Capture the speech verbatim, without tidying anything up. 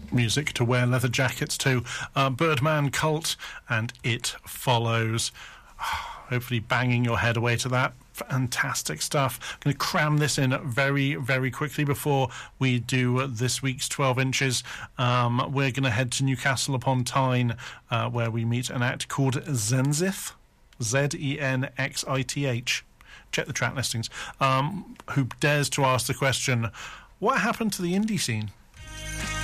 music to wear leather jackets to. Uh, Birdman Cult and It Follows. Hopefully banging your head away to that. Fantastic stuff. I'm going to cram this in very, very quickly before we do this week's twelve inches. Um, we're going to head to Newcastle upon Tyne, uh, where we meet an act called Zenzith, Z E N X I T H. Check the track listings. Um, who dares to ask the question, what happened to the indie scene?